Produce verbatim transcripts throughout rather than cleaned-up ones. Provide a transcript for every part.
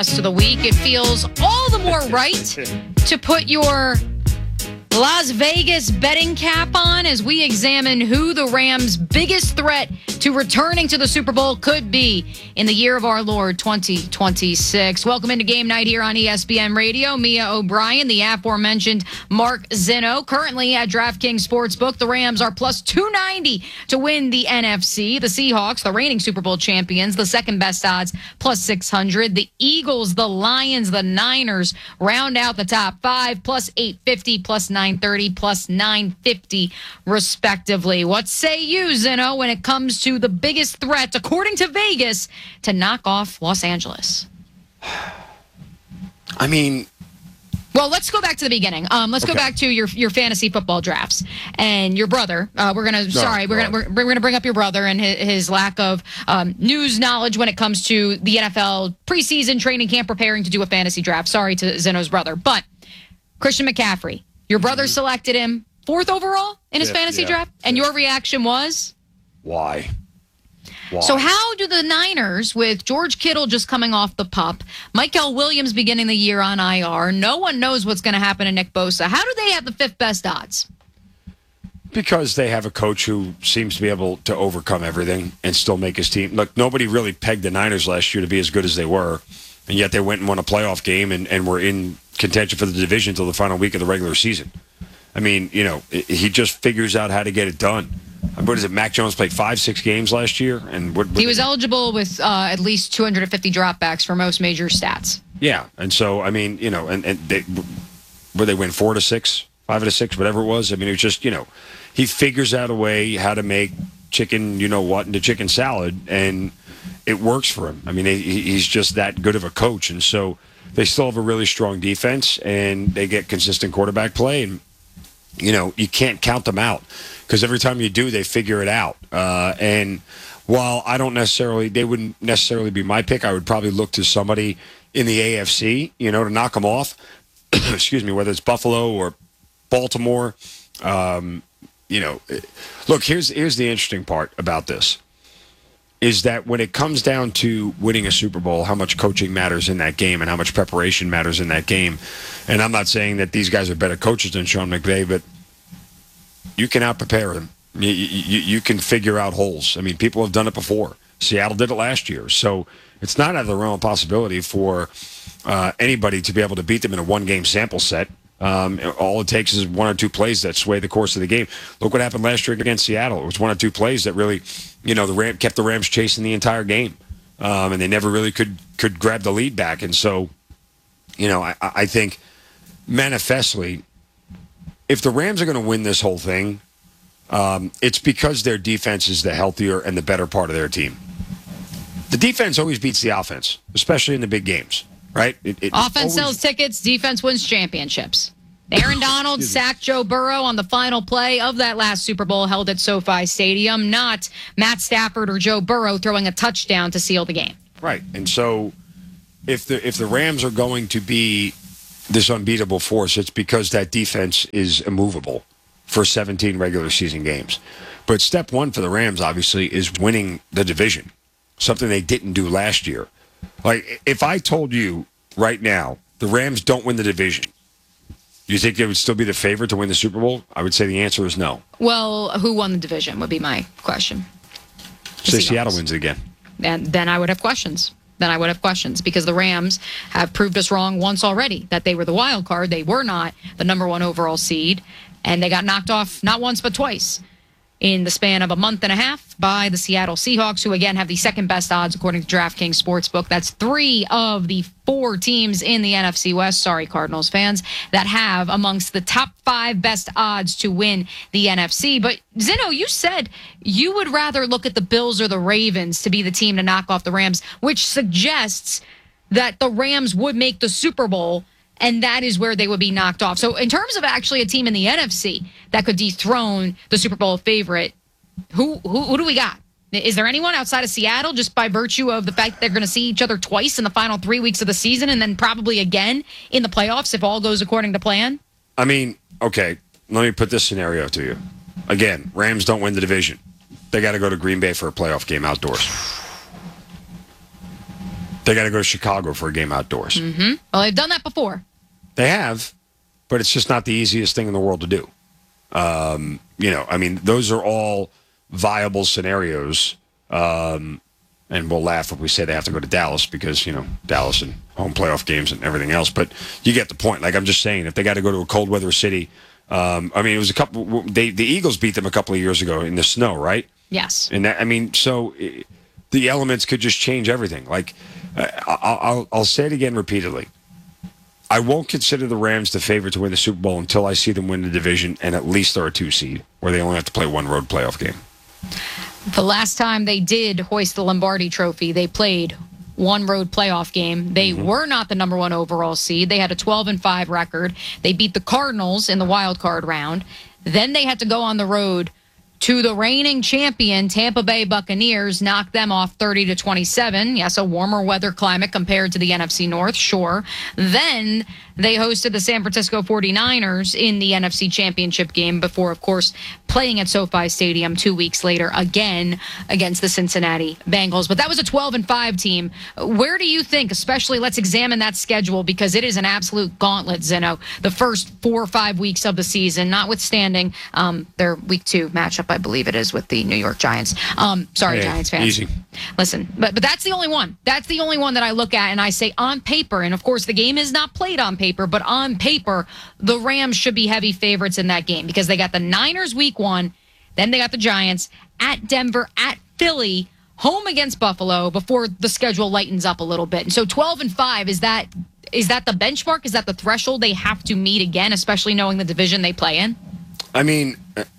rest of the week, it feels all the more right to put your Las Vegas betting cap on as we examine who the Rams' biggest threat to returning to the Super Bowl could be in the year of our Lord twenty twenty-six. Welcome into Game Night here on E S P N Radio. Mia O'Brien, the aforementioned Mark Zinno. Currently at DraftKings Sportsbook, the Rams are plus two ninety to win the N F C. The Seahawks, the reigning Super Bowl champions, the second best odds, plus six hundred. The Eagles, the Lions, the Niners round out the top five, plus eight fifty, plus nine thirty, plus nine fifty, respectively. What say you, Zinno, when it comes to the biggest threat, according to Vegas, to knock off Los Angeles? I mean, well, let's go back to the beginning. Um, let's okay. go back to your your fantasy football drafts and your brother. Uh, we're gonna no, sorry, we're gonna we're, we're gonna bring up your brother and his, his lack of um, news knowledge when it comes to the N F L preseason training camp, preparing to do a fantasy draft. Sorry to Zinno's brother, but Christian McCaffrey, your brother mm-hmm. selected him fourth overall in his yeah, fantasy yeah, draft, and yeah. your reaction was why? Why? So how do the Niners, with George Kittle just coming off the pup, Michael Williams beginning the year on I R, no one knows what's going to happen to Nick Bosa, how do they have the fifth best odds? Because they have a coach who seems to be able to overcome everything and still make his team. Look, nobody really pegged the Niners last year to be as good as they were, and yet they went and won a playoff game and, and were in contention for the division until the final week of the regular season. I mean, you know, he just figures out how to get it done. What is it? Mac Jones played five, six games last year, and what, what he was they, eligible with uh, at least two hundred fifty dropbacks for most major stats. Yeah, and so I mean, you know, and and they, where they win four to six, five to six, whatever it was. I mean, it was just, you know, he figures out a way how to make chicken, you know what, into chicken salad, and it works for him. I mean, he, he's just that good of a coach, and so they still have a really strong defense, and they get consistent quarterback play, and you know, you can't count them out because every time you do, they figure it out. Uh, and while I don't necessarily, they wouldn't necessarily be my pick, I would probably look to somebody in the A F C, you know, to knock them off. Excuse me, whether it's Buffalo or Baltimore. Um, you know, look, here's here's the interesting part about this. Is that when it comes down to winning a Super Bowl, how much coaching matters in that game and how much preparation matters in that game. And I'm not saying that these guys are better coaches than Sean McVay, but you can out-prepare them. You, you, you can figure out holes. I mean, people have done it before. Seattle did it last year. So it's not out of the realm of possibility for uh, anybody to be able to beat them in a one-game sample set. Um, all it takes is one or two plays that sway the course of the game. Look what happened last year against Seattle. It was one or two plays that really, you know, the Ram kept the Rams chasing the entire game, um, and they never really could could grab the lead back. And so, you know, I, I think manifestly, if the Rams are going to win this whole thing, um, it's because their defense is the healthier and the better part of their team. The defense always beats the offense, especially in the big games. Right? It, it Offense always sells tickets, defense wins championships. Aaron Donald sacked Joe Burrow on the final play of that last Super Bowl held at SoFi Stadium, not Matt Stafford or Joe Burrow throwing a touchdown to seal the game. Right. And so if the if the Rams are going to be this unbeatable force, it's because that defense is immovable for seventeen regular season games. But step one for the Rams, obviously, is winning the division, something they didn't do last year. Like, if I told you right now the Rams don't win the division, do you think they would still be the favorite to win the Super Bowl? I would say the answer is no. Well, who won the division would be my question. Say Seattle wins it again. And then I would have questions. Then I would have questions because the Rams have proved us wrong once already, that they were the wild card. They were not the number one overall seed, and they got knocked off not once but twice in the span of a month and a half by the Seattle Seahawks, who again have the second best odds according to DraftKings Sportsbook. That's three of the four teams in the N F C West, sorry Cardinals fans, that have amongst the top five best odds to win the N F C. But Zinno, you said you would rather look at the Bills or the Ravens to be the team to knock off the Rams, which suggests that the Rams would make the Super Bowl, and that is where they would be knocked off. So in terms of actually a team in the N F C that could dethrone the Super Bowl favorite, who who, who do we got? Is there anyone outside of Seattle, just by virtue of the fact that they're going to see each other twice in the final three weeks of the season and then probably again in the playoffs if all goes according to plan? I mean, okay, let me put this scenario to you. Again, Rams don't win the division. They got to go to Green Bay for a playoff game outdoors. They got to go to Chicago for a game outdoors. Mm-hmm. Well, they've done that before. They have, but it's just not the easiest thing in the world to do. Um, you know, I mean, those are all viable scenarios. Um, and we'll laugh if we say they have to go to Dallas because, you know, Dallas and home playoff games and everything else. But you get the point. Like I'm just saying, if they got to go to a cold weather city, um, I mean, it was a couple. They the Eagles beat them a couple of years ago in the snow, right? Yes. And that, I mean, so it, the elements could just change everything. Like uh, I'll, I'll I'll say it again repeatedly. I won't consider the Rams the favorite to win the Super Bowl until I see them win the division and at least they're a two seed where they only have to play one road playoff game. The last time they did hoist the Lombardi Trophy, they played one road playoff game. They mm-hmm. were not the number one overall seed. They had a twelve and five record. They beat the Cardinals in the wild card round. Then they had to go on the road to the reigning champion Tampa Bay Buccaneers, knocked them off thirty to twenty-seven. Yes, a warmer weather climate compared to the N F C North, sure. Then they hosted the San Francisco forty-niners in the N F C Championship game before, of course, playing at SoFi Stadium two weeks later again against the Cincinnati Bengals. But that was a twelve and five team. Where do you think, especially let's examine that schedule because it is an absolute gauntlet, Zeno. The first four or five weeks of the season, notwithstanding um, their week two matchup, I believe it is, with the New York Giants. Um, sorry, hey, Giants fans. Easy. Listen, but, but that's the only one. That's the only one that I look at and I say on paper, and of course the game is not played on paper, but on paper, the Rams should be heavy favorites in that game because they got the Niners week one, then they got the Giants at Denver, at Philly, home against Buffalo before the schedule lightens up a little bit. And so twelve and five, is that is that the benchmark? Is that the threshold they have to meet again, especially knowing the division they play in? I mean,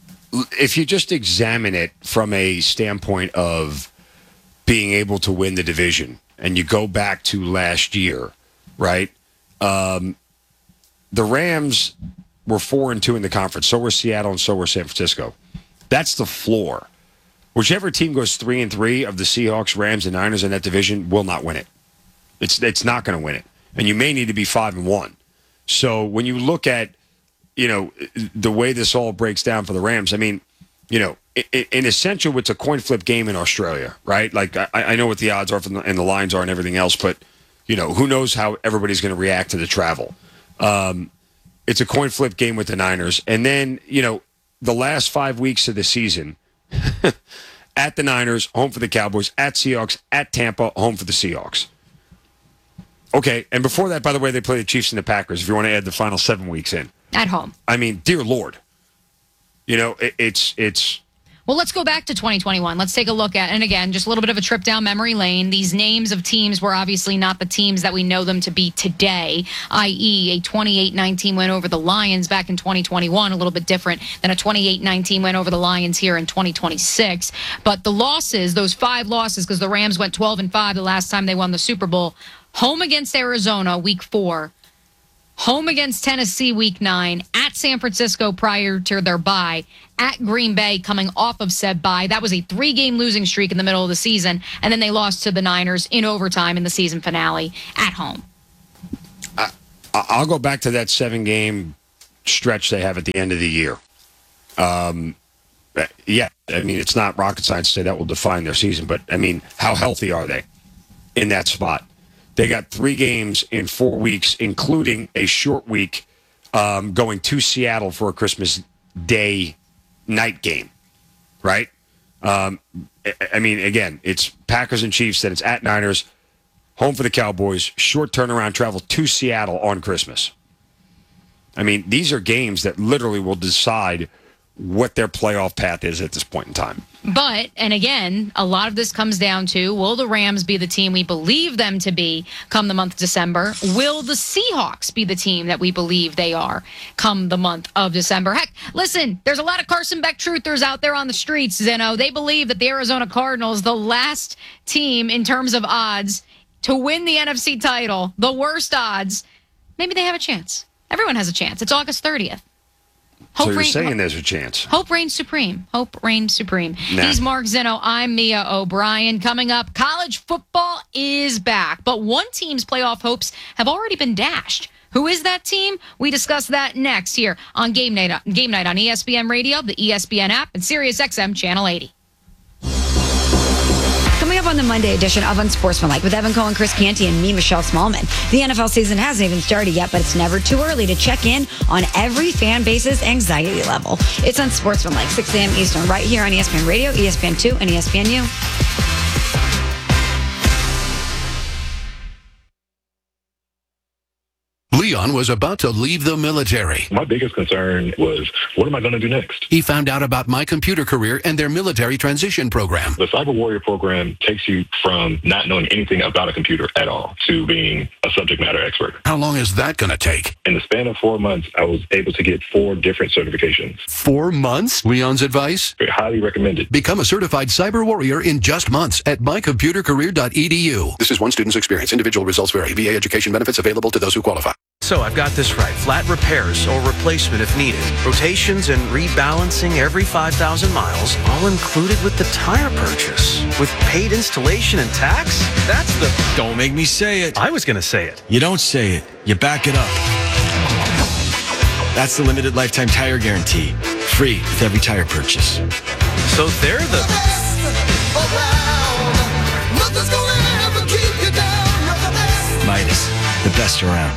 if you just examine it from a standpoint of being able to win the division and you go back to last year, right? Um, the Rams were four and two in the conference. So were Seattle and so were San Francisco. That's the floor. Whichever team goes three and three of the Seahawks, Rams, and Niners in that division will not win it. It's it's not going to win it, and you may need to be five and one. So when you look at, you know, the way this all breaks down for the Rams, I mean, you know, in essential, it's a coin flip game in Australia, right? Like I, I know what the odds are from the, and the lines are and everything else, but you know, who knows how everybody's going to react to the travel. Um, it's a coin flip game with the Niners. And then, you know, the last five weeks of the season, at the Niners, home for the Cowboys, at Seahawks, at Tampa, home for the Seahawks. Okay, and before that, by the way, they play the Chiefs and the Packers, if you want to add the final seven weeks in. At home. I mean, dear Lord. You know, it, it's it's... Well, let's go back to twenty twenty-one. Let's take a look at, and again, just a little bit of a trip down memory lane. These names of teams were obviously not the teams that we know them to be today, that is a twenty-eight nineteen win over the Lions back in twenty twenty-one, a little bit different than a twenty-eight nineteen win over the Lions here in twenty twenty-six. But the losses, those five losses, because the Rams went twelve and five the last time they won the Super Bowl, home against Arizona week four, home against Tennessee week nine, at San Francisco prior to their bye, at Green Bay coming off of said bye. That was a three-game losing streak in the middle of the season, and then they lost to the Niners in overtime in the season finale at home. I, I'll go back to that seven-game stretch they have at the end of the year. Um, yeah, I mean, it's not rocket science to say that will define their season, but, I mean, how healthy are they in that spot? They got three games in four weeks, including a short week um, going to Seattle for a Christmas Day night game, right? Um, I mean, again, it's Packers and Chiefs, then it's at Niners, home for the Cowboys, short turnaround travel to Seattle on Christmas. I mean, these are games that literally will decide what their playoff path is at this point in time. But, and again, a lot of this comes down to, will the Rams be the team we believe them to be come the month of December? Will the Seahawks be the team that we believe they are come the month of December? Heck, listen, there's a lot of Carson Beck truthers out there on the streets, Zeno. They believe that the Arizona Cardinals, the last team in terms of odds to win the N F C title, the worst odds, maybe they have a chance. Everyone has a chance. It's August thirtieth. Hope so you're reign, saying there's a chance. Hope reigns supreme. Hope reigns supreme. Nah. He's Mark Zeno. I'm Mia O'Brien. Coming up, college football is back. But one team's playoff hopes have already been dashed. Who is that team? We discuss that next here on Game Night, Game Night on E S P N Radio, the E S P N app, and Sirius X M Channel eighty. Coming up on on the Monday edition of Unsportsmanlike with Evan Cohen, Chris Canty, and me, Michelle Smallman. The N F L season hasn't even started yet, but it's never too early to check in on every fan base's anxiety level. It's Unsportsmanlike, six a.m. Eastern, right here on E S P N Radio, E S P N two, and E S P N U. Leon was about to leave the military. My biggest concern was, what am I going to do next? He found out about My Computer Career and their military transition program. The Cyber Warrior program takes you from not knowing anything about a computer at all to being a subject matter expert. How long is that going to take? In the span of four months, I was able to get four different certifications. Four months? Leon's advice? Very highly recommended. Become a certified cyber warrior in just months at my computer career dot e d u. This is one student's experience. Individual results vary. V A education benefits available to those who qualify. So I've got this right. Flat repairs or replacement if needed. Rotations and rebalancing every five thousand miles, all included with the tire purchase. With paid installation and tax? That's the... Don't make me say it. I was going to say it. You don't say it. You back it up. That's the limited lifetime tire guarantee. Free with every tire purchase. So they're the... Midas, the best around.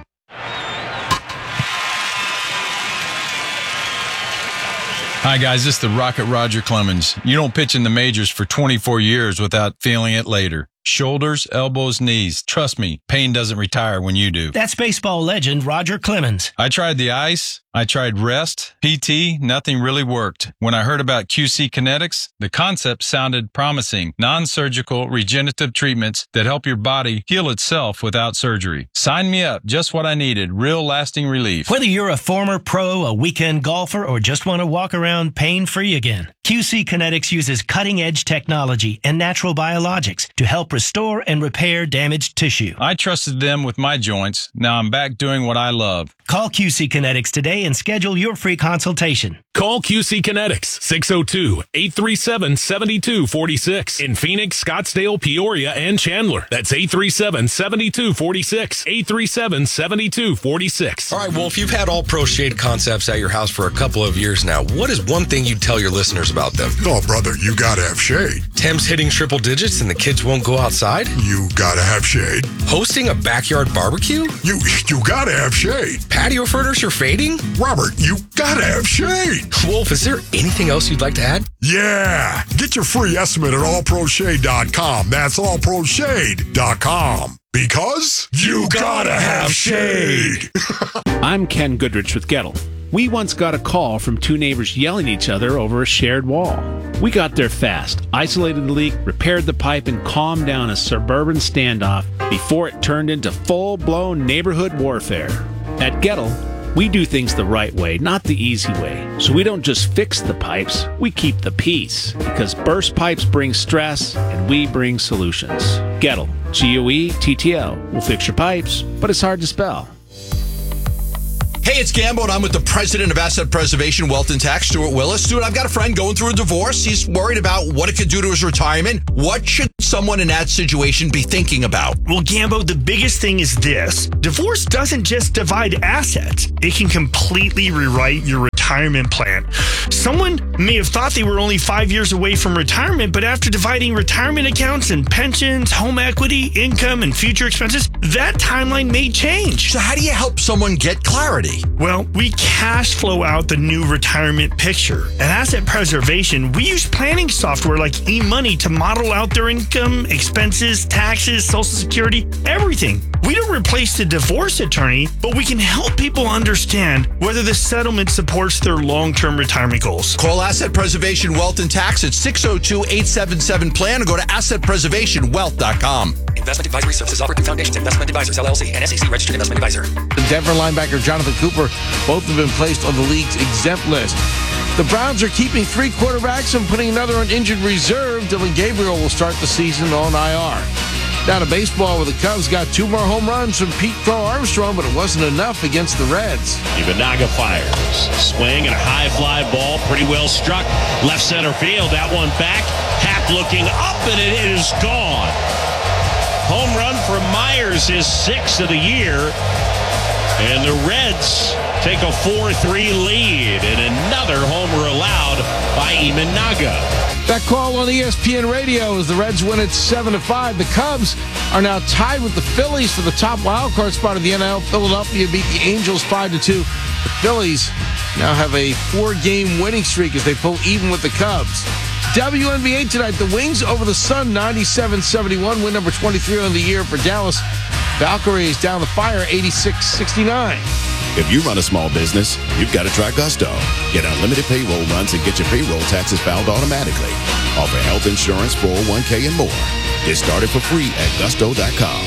Hi, guys. This is the Rocket Roger Clemens. You don't pitch in the majors for twenty-four years without feeling it later. Shoulders, elbows, knees. Trust me, pain doesn't retire when you do. That's baseball legend Roger Clemens. I tried the ice. I tried rest, P T, nothing really worked. When I heard about Q C Kinetics, the concept sounded promising. Non-surgical regenerative treatments that help your body heal itself without surgery. Sign me up. Just what I needed. Real lasting relief. Whether you're a former pro, a weekend golfer, or just want to walk around pain-free again, Q C Kinetics uses cutting-edge technology and natural biologics to help restore and repair damaged tissue. I trusted them with my joints. Now I'm back doing what I love. Call Q C Kinetics today and schedule your free consultation. Call Q C Kinetics, six oh two, eight three seven, seven two four six. In Phoenix, Scottsdale, Peoria, and Chandler. That's eight three seven, seven two four six. eight three seven, seven two four six. All right, well, if you've had All Pro Shade concepts at your house for a couple of years now, what is one thing you'd tell your listeners about them? Oh, brother, you gotta have shade. Temps hitting triple digits and the kids won't go outside? You gotta have shade. Hosting a backyard barbecue? You you gotta have shade. Patio furniture fading? Robert, you gotta have shade. Wolf, is there anything else you'd like to add? Yeah. Get your free estimate at all pro shade dot com. That's all pro shade dot com. Because you gotta have shade. I'm Ken Goodrich with Gettle. We once got a call from two neighbors yelling at each other over a shared wall. We got there fast, isolated the leak, repaired the pipe, and calmed down a suburban standoff before it turned into full-blown neighborhood warfare. At Gettle, we do things the right way, not the easy way. So we don't just fix the pipes, we keep the peace. Because burst pipes bring stress, and we bring solutions. Gettle, G O E T T L. We'll fix your pipes, but it's hard to spell. Hey, it's Gambo, and I'm with the president of Asset Preservation Wealth and Tax, Stuart Willis. Stuart, I've got a friend going through a divorce. He's worried about what it could do to his retirement. What should someone in that situation be thinking about? Well, Gambo, the biggest thing is this. Divorce doesn't just divide assets. It can completely rewrite your retirement plan. Someone may have thought they were only five years away from retirement, but after dividing retirement accounts and pensions, home equity, income, and future expenses, that timeline may change. So how do you help someone get clarity? Well, we cash flow out the new retirement picture. At Asset Preservation, we use planning software like eMoney to model out their income, expenses, taxes, Social Security, everything. We don't replace the divorce attorney, but we can help people understand whether the settlement supports their long-term retirement goals. Call Asset Preservation Wealth and Tax at six oh two, eight seven seven, plan or go to asset preservation wealth dot com. Investment advisory services offered through Foundations Investment Advisors, L L C, and S E C registered investment advisor. The Denver linebacker Jonathan Cooper, both have been placed on the league's exempt list. The Browns are keeping three quarterbacks and putting another on injured reserve. Dylan Gabriel will start the season on I R. Down to baseball, where the Cubs got two more home runs from Pete Crow Armstrong, but it wasn't enough against the Reds. Ibanaga fires. Swing and a high fly ball, pretty well struck. Left center field, that one back. Happ looking up, and it is gone. Home run for Myers, his sixth of the year. And the Reds take a four three lead, and another homer allowed by Imanaga. That call on E S P N Radio as the Reds win it seven to five. The Cubs are now tied with the Phillies for the top wild card spot of the N L. Philadelphia beat the Angels five to two. The Phillies now have a four-game winning streak as they pull even with the Cubs. W N B A tonight, the Wings over the Sun, ninety-seven seventy-one, win number twenty-three on the year for Dallas. Valkyries down the Fire, eighty-six sixty-nine. If you run a small business, you've got to try Gusto. Get unlimited payroll runs and get your payroll taxes filed automatically. Offer health insurance, four oh one k, and more. Get started for free at gusto dot com.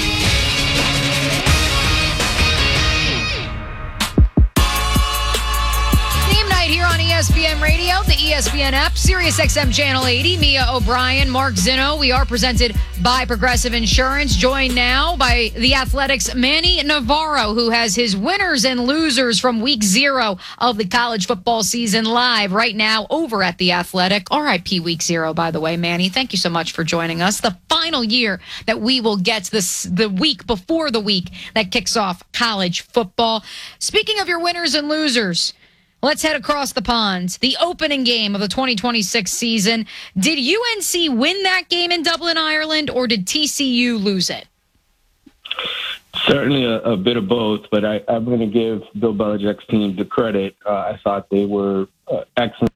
Here on E S P N Radio, the E S P N app, Sirius X M Channel eighty, Mia O'Brien, Mark Zinno. We are presented by Progressive Insurance, joined now by the Athletics' Manny Navarro, who has his winners and losers from week zero of the college football season live right now over at The Athletic. R I P week zero, by the way, Manny. Thank you so much for joining us. The final year that we will get this, the week before the week that kicks off college football. Speaking of your winners and losers, let's head across the pond. The opening game of the twenty twenty-six season. Did U N C win that game in Dublin, Ireland, or did T C U lose it? Certainly a, a bit of both, but I, I'm going to give Bill Belichick's team the credit. Uh, I thought they were uh, excellent